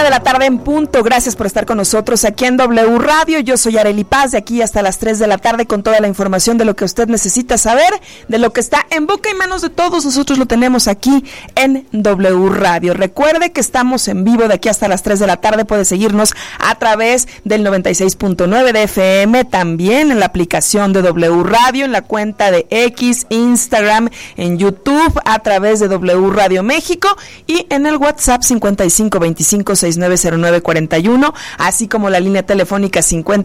1:00 en punto. Gracias por estar con nosotros aquí en W Radio. Yo soy Arely Paz, de aquí hasta las 3:00 con toda la información de lo que usted necesita saber, de lo que está en boca y manos de todos. Nosotros lo tenemos aquí en W Radio. Recuerde que estamos en vivo de aquí hasta las 3:00. Puede seguirnos a través del 96.9 de FM, también en la aplicación de W Radio, en la cuenta de X, Instagram, en YouTube, a través de W Radio México y en el WhatsApp 5525690941, así como la línea telefónica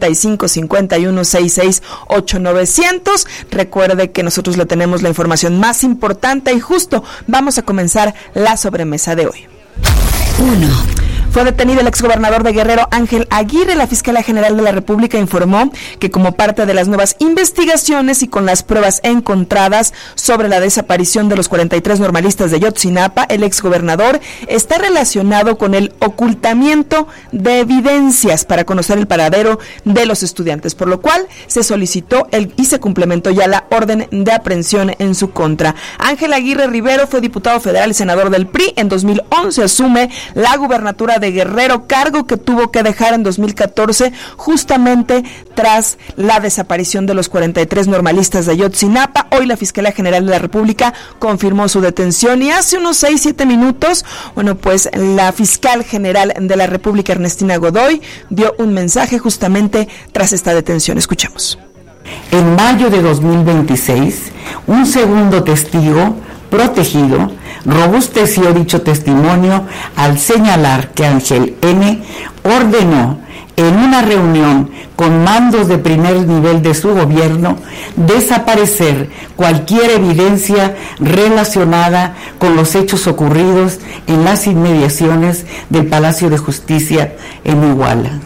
5551668900. Recuerde que nosotros le tenemos la información más importante y justo vamos a comenzar la sobremesa de hoy. 1. Fue detenido el exgobernador de Guerrero, Ángel Aguirre. La Fiscalía General de la República informó que como parte de las nuevas investigaciones y con las pruebas encontradas sobre la desaparición de los 43 normalistas de Ayotzinapa, el exgobernador está relacionado con el ocultamiento de evidencias para conocer el paradero de los estudiantes, por lo cual se solicitó y se complementó ya la orden de aprehensión en su contra. Ángel Aguirre Rivero fue diputado federal y senador del PRI. En 2011 asume la gubernatura de Guerrero, cargo que tuvo que dejar en 2014 justamente tras la desaparición de los 43 normalistas de Ayotzinapa. Hoy la Fiscalía General de la República confirmó su detención y hace unos 6-7 minutos, pues la fiscal general de la República, Ernestina Godoy, dio un mensaje justamente tras esta detención. Escuchemos. En mayo de 2026, un segundo testigo protegido robusteció dicho testimonio al señalar que Ángel N. ordenó en una reunión con mandos de primer nivel de su gobierno desaparecer cualquier evidencia relacionada con los hechos ocurridos en las inmediaciones del Palacio de Justicia en Iguala.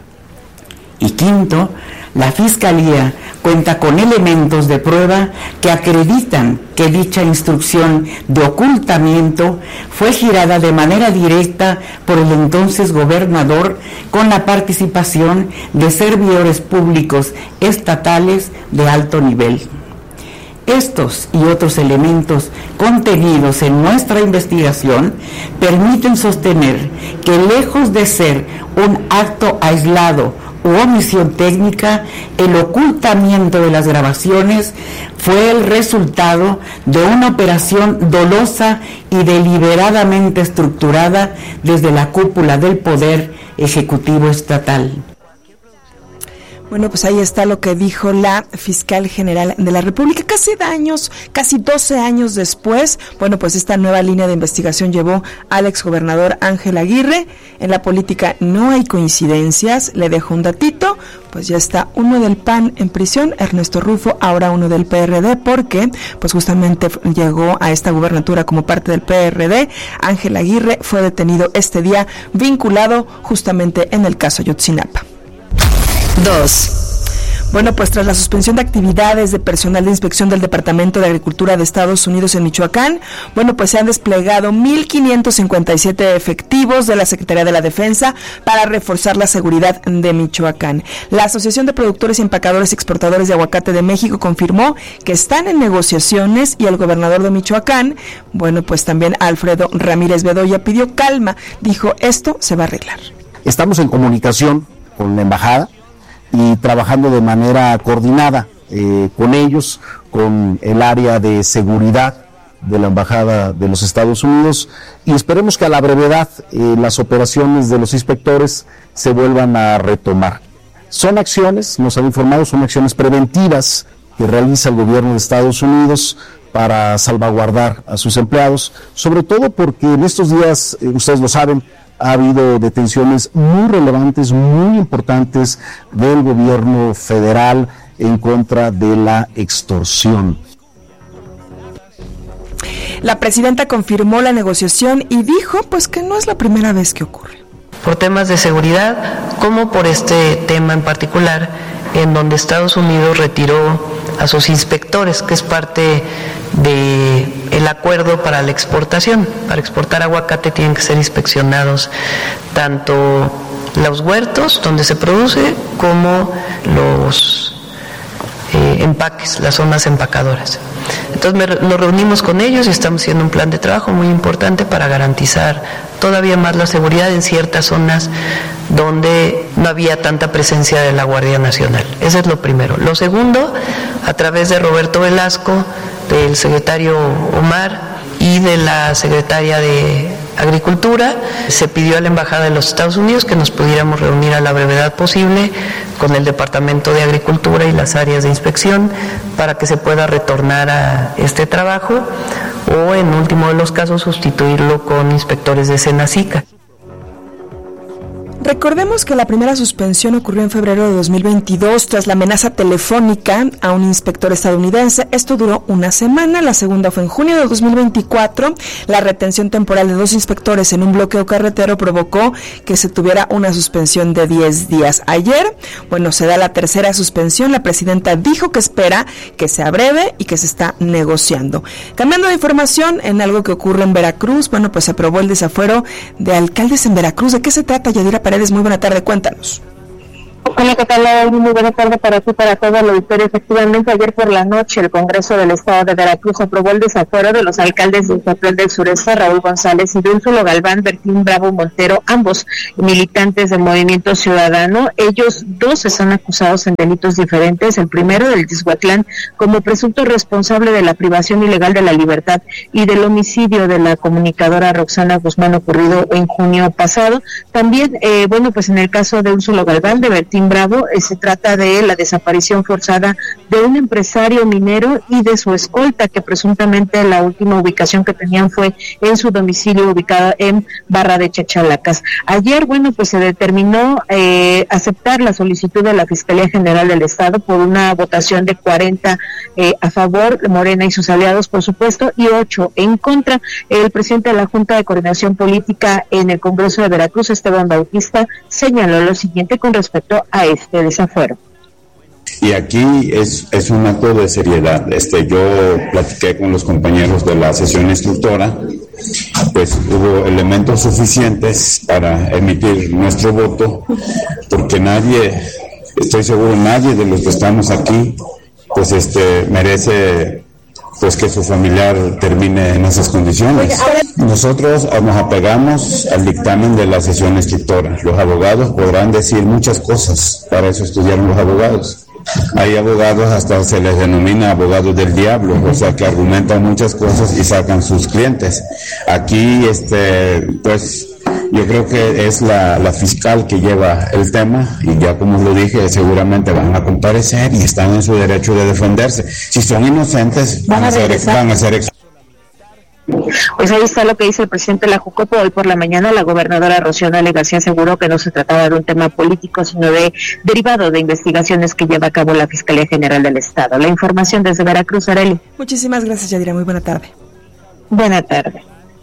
Y quinto, la Fiscalía cuenta con elementos de prueba que acreditan que dicha instrucción de ocultamiento fue girada de manera directa por el entonces gobernador con la participación de servidores públicos estatales de alto nivel. Estos y otros elementos contenidos en nuestra investigación permiten sostener que, lejos de ser un acto aislado u omisión técnica, el ocultamiento de las grabaciones fue el resultado de una operación dolosa y deliberadamente estructurada desde la cúpula del Poder Ejecutivo Estatal. Bueno, pues ahí está lo que dijo la fiscal general de la República. Casi 12 años después, pues esta nueva línea de investigación llevó al exgobernador Ángel Aguirre. En la política no hay coincidencias. Le dejo un datito, pues ya está uno del PAN en prisión, Ernesto Rufo, ahora uno del PRD, porque pues justamente llegó a esta gubernatura como parte del PRD. Ángel Aguirre fue detenido este día, vinculado justamente en el caso Ayotzinapa. 2. Pues tras la suspensión de actividades de personal de inspección del Departamento de Agricultura de Estados Unidos en Michoacán, pues se han desplegado 1,557 efectivos de la Secretaría de la Defensa para reforzar la seguridad de Michoacán. La Asociación de Productores y Empacadores y Exportadores de Aguacate de México confirmó que están en negociaciones y el gobernador de Michoacán, pues también Alfredo Ramírez Bedoya, pidió calma. Dijo, esto se va a arreglar. Estamos en comunicación con la embajada y trabajando de manera coordinada con ellos, con el área de seguridad de la Embajada de los Estados Unidos, y esperemos que a la brevedad las operaciones de los inspectores se vuelvan a retomar. Son acciones, nos han informado, son acciones preventivas que realiza el gobierno de Estados Unidos para salvaguardar a sus empleados, sobre todo porque en estos días, ustedes lo saben, ha habido detenciones muy relevantes, muy importantes del gobierno federal en contra de la extorsión. La presidenta confirmó la negociación y dijo que no es la primera vez que ocurre. Por temas de seguridad, como por este tema en particular, en donde Estados Unidos retiró a sus inspectores, que es parte del acuerdo para la exportación. Para exportar aguacate tienen que ser inspeccionados tanto los huertos donde se produce como empaques, las zonas empacadoras. Entonces nos reunimos con ellos y estamos haciendo un plan de trabajo muy importante para garantizar todavía más la seguridad en ciertas zonas donde no había tanta presencia de la Guardia Nacional. Eso es lo primero. Lo segundo, a través de Roberto Velasco, del secretario Omar y de la secretaria de Agricultura, se pidió a la Embajada de los Estados Unidos que nos pudiéramos reunir a la brevedad posible con el Departamento de Agricultura y las áreas de inspección para que se pueda retornar a este trabajo o, en último de los casos, sustituirlo con inspectores de Senacica. Recordemos que la primera suspensión ocurrió en febrero de 2022 tras la amenaza telefónica a un inspector estadounidense. Esto duró una semana. La segunda fue en junio de 2024. La retención temporal de 2 inspectores en un bloqueo carretero provocó que se tuviera una suspensión de 10 días. Ayer, se da la tercera suspensión. La presidenta dijo que espera que sea breve y que se está negociando. Cambiando de información, en algo que ocurre en Veracruz, se aprobó el desafuero de alcaldes en Veracruz. ¿De qué se trata, Yadira Paredes? Muy buena tarde, cuéntanos. Hola, ¿qué tal? Muy buena tarde para ti, para todo el auditorio. Efectivamente, ayer por la noche el Congreso del Estado de Veracruz aprobó el desafuero de los alcaldes de Ixtatlán del Sureste, Raúl González y de Úrsulo Galván, Bertín Bravo Montero, ambos militantes del Movimiento Ciudadano. Ellos dos están acusados en delitos diferentes. El primero, del Tizhuatlán, como presunto responsable de la privación ilegal de la libertad y del homicidio de la comunicadora Roxana Guzmán, ocurrido en junio pasado. También, en el caso de Úrsulo Galván, de Bertín Bravo, se trata de la desaparición forzada de un empresario minero y de su escolta, que presuntamente la última ubicación que tenían fue en su domicilio ubicado en Barra de Chachalacas. Ayer, se determinó aceptar la solicitud de la Fiscalía General del Estado por una votación de 40 a favor, Morena y sus aliados, por supuesto, y 8 en contra. El presidente de la Junta de Coordinación Política en el Congreso de Veracruz, Esteban Bautista, señaló lo siguiente con respecto a este desafuero. Y aquí es un acto de seriedad. Yo platiqué con los compañeros de la sesión instructora, pues hubo elementos suficientes para emitir nuestro voto, porque estoy seguro, nadie de los que estamos aquí, merece que su familiar termine en esas condiciones. Nosotros nos apegamos al dictamen de la sesión instructora. Los abogados podrán decir muchas cosas, para eso estudiaron los abogados. Hay abogados, hasta se les denomina abogados del diablo, o sea, que argumentan muchas cosas y sacan sus clientes. Aquí, yo creo que es la fiscal que lleva el tema, y ya como lo dije, seguramente van a comparecer y están en su derecho de defenderse. Si son inocentes, van a ser Pues ahí está lo que dice el presidente de la Jucopo. Hoy por la mañana la gobernadora Rocío Nale García aseguró que no se trataba de un tema político, sino derivado de investigaciones que lleva a cabo la Fiscalía General del Estado. La información desde Veracruz, Arely. Muchísimas gracias, Yadira. Muy buena tarde. Buena tarde.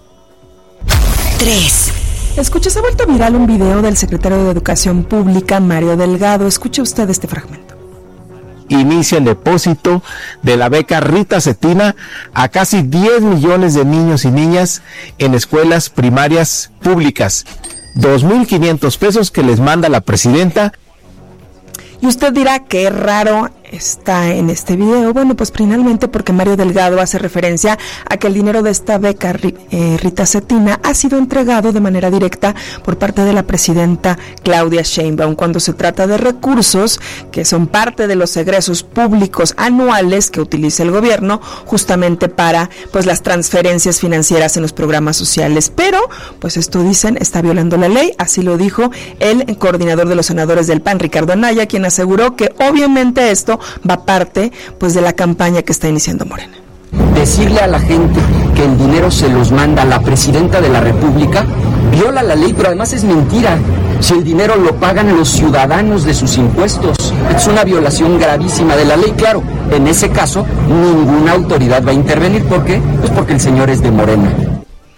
3. Escuche, se ha vuelto viral un video del secretario de Educación Pública, Mario Delgado. Escuche usted este fragmento. Inicia el depósito de la beca Rita Cetina a casi 10 millones de niños y niñas en escuelas primarias públicas. 2,500 pesos que les manda la presidenta. Y usted dirá qué raro está en este video. Pues finalmente porque Mario Delgado hace referencia a que el dinero de esta beca Rita Cetina ha sido entregado de manera directa por parte de la presidenta Claudia Sheinbaum, cuando se trata de recursos que son parte de los egresos públicos anuales que utiliza el gobierno justamente para las transferencias financieras en los programas sociales. Pero esto dicen está violando la ley. Así lo dijo el coordinador de los senadores del PAN, Ricardo Anaya, quien aseguró que obviamente esto va parte de la campaña que está iniciando Morena. Decirle a la gente que el dinero se los manda la presidenta de la República viola la ley, pero además es mentira. Si el dinero lo pagan los ciudadanos de sus impuestos, es una violación gravísima de la ley. Claro, en ese caso ninguna autoridad va a intervenir. ¿Por qué? Pues porque el señor es de Morena.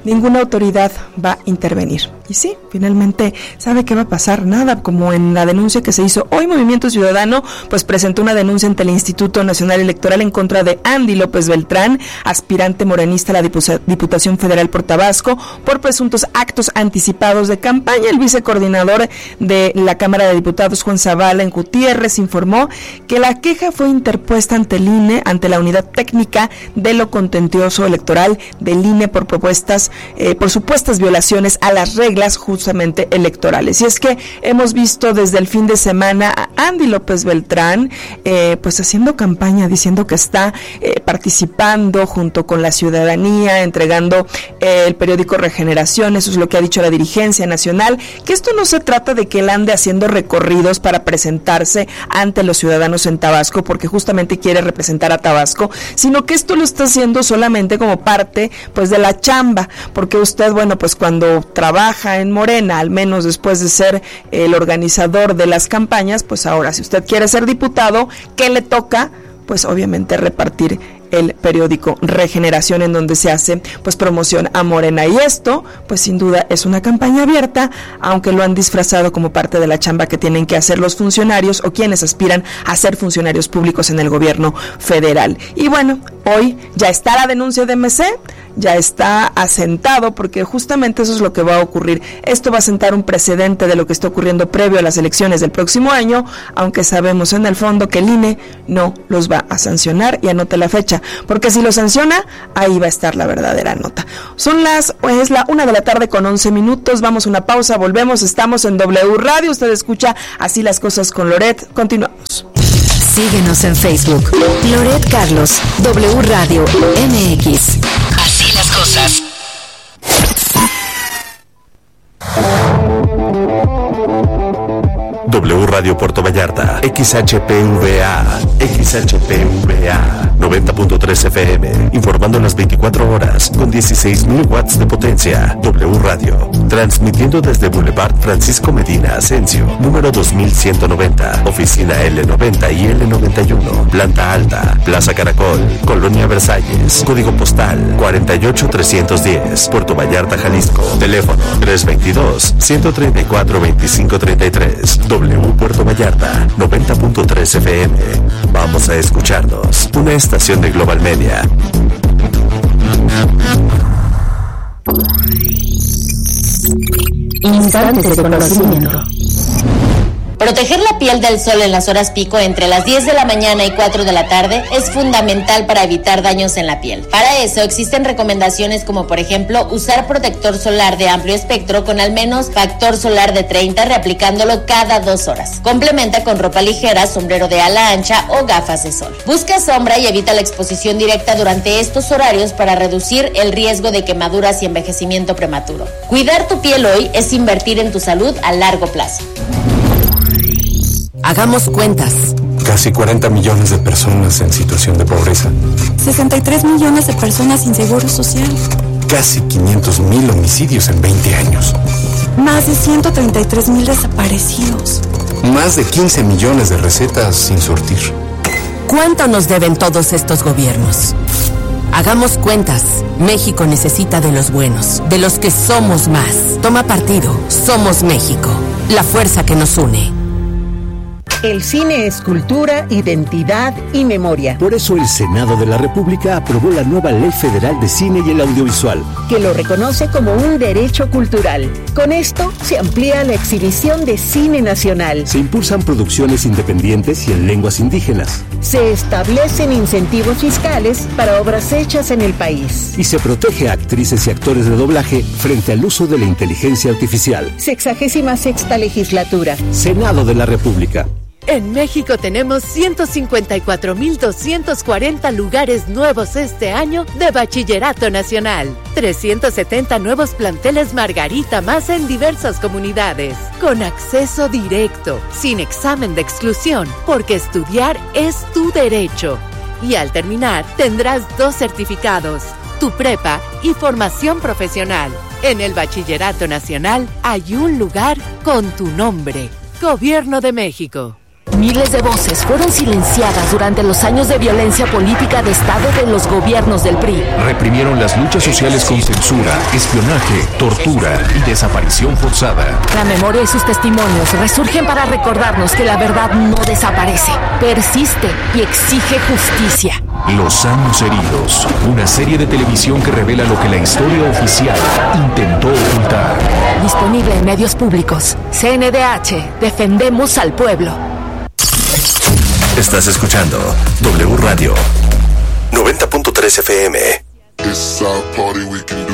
ninguna autoridad va a intervenir. Y sí, finalmente, ¿sabe qué va a pasar? Nada, como en la denuncia que se hizo hoy. Movimiento Ciudadano pues presentó una denuncia ante el Instituto Nacional Electoral en contra de Andy López Beltrán, aspirante morenista a la Diputación Federal por Tabasco, por presuntos actos anticipados de campaña. El vicecoordinador de la Cámara de Diputados, Juan Zavala Gutiérrez, informó que la queja fue interpuesta ante el INE, ante la Unidad Técnica de lo Contencioso Electoral del INE por supuestas violaciones a las reglas justamente electorales. Y es que hemos visto desde el fin de semana a Andy López Beltrán pues haciendo campaña, diciendo que está participando junto con la ciudadanía, entregando el periódico Regeneración. Eso es lo que ha dicho la dirigencia nacional, que esto no se trata de que él ande haciendo recorridos para presentarse ante los ciudadanos en Tabasco, porque justamente quiere representar a Tabasco, sino que esto lo está haciendo solamente como parte pues de la chamba, porque usted, bueno, pues cuando trabaja en Morena, al menos después de ser el organizador de las campañas, pues ahora si usted quiere ser diputado, ¿qué le toca? Pues obviamente repartir el periódico Regeneración, en donde se hace pues promoción a Morena. Y esto pues sin duda es una campaña abierta, aunque lo han disfrazado como parte de la chamba que tienen que hacer los funcionarios o quienes aspiran a ser funcionarios públicos en el gobierno federal. Y bueno, hoy ya está la denuncia de MC, ya está asentado, porque justamente eso es lo que va a ocurrir. Esto va a sentar un precedente de lo que está ocurriendo previo a las elecciones del próximo año, aunque sabemos en el fondo que el INE no los va a sancionar, y anote la fecha, porque si lo sanciona, ahí va a estar la verdadera nota. Es la 1:11 p.m, vamos a una pausa, volvemos, estamos en W Radio, usted escucha Así las Cosas con Loret, continuamos. Síguenos en Facebook, Loret Carlos, W Radio MX. Así las cosas. W Radio Puerto Vallarta, XHPVA 90.3 FM, informando las 24 horas con 16.000 watts de potencia. W Radio, transmitiendo desde Boulevard Francisco Medina Asensio, número 2190, oficina L90 y L91, planta alta, Plaza Caracol, Colonia Versalles, código postal 48310, Puerto Vallarta, Jalisco, teléfono 322-134-2533. W Puerto Vallarta, 90.3 FM. Vamos a escucharnos. Una estación de Global Media. Instantes de conocimiento. Proteger la piel del sol en las horas pico entre las 10 de la mañana y 4 de la tarde es fundamental para evitar daños en la piel. Para eso existen recomendaciones como por ejemplo usar protector solar de amplio espectro con al menos factor solar de 30, reaplicándolo cada 2 horas. Complementa con ropa ligera, sombrero de ala ancha o gafas de sol. Busca sombra y evita la exposición directa durante estos horarios para reducir el riesgo de quemaduras y envejecimiento prematuro. Cuidar tu piel hoy es invertir en tu salud a largo plazo. Hagamos cuentas. Casi 40 millones de personas en situación de pobreza. 63 millones de personas sin seguro social. Casi 500,000 homicidios en 20 años. Más de 133,000 desaparecidos. Más de 15 millones de recetas sin surtir. ¿Cuánto nos deben todos estos gobiernos? Hagamos cuentas. México necesita de los buenos, de los que somos más. Toma partido. Somos México. La fuerza que nos une. El cine es cultura, identidad y memoria. Por eso el Senado de la República aprobó la nueva Ley Federal de Cine y el Audiovisual, que lo reconoce como un derecho cultural. Con esto se amplía la exhibición de cine nacional. Se impulsan producciones independientes y en lenguas indígenas. Se establecen incentivos fiscales para obras hechas en el país. Y se protege a actrices y actores de doblaje frente al uso de la inteligencia artificial. 66ª legislatura. Senado de la República. En México tenemos 154,240 lugares nuevos este año de Bachillerato Nacional. 370 nuevos planteles Margarita más en diversas comunidades. Con acceso directo, sin examen de exclusión, porque estudiar es tu derecho. Y al terminar, tendrás 2 certificados, tu prepa y formación profesional. En el Bachillerato Nacional hay un lugar con tu nombre. Gobierno de México. Miles de voces fueron silenciadas durante los años de violencia política de Estado de los gobiernos del PRI. Reprimieron las luchas sociales con censura, espionaje, tortura y desaparición forzada. La memoria y sus testimonios resurgen para recordarnos que la verdad no desaparece, persiste y exige justicia. Los años heridos, una serie de televisión que revela lo que la historia oficial intentó ocultar. Disponible en medios públicos. CNDH, defendemos al pueblo. Estás escuchando W Radio 90.3 FM. It's our party, we can do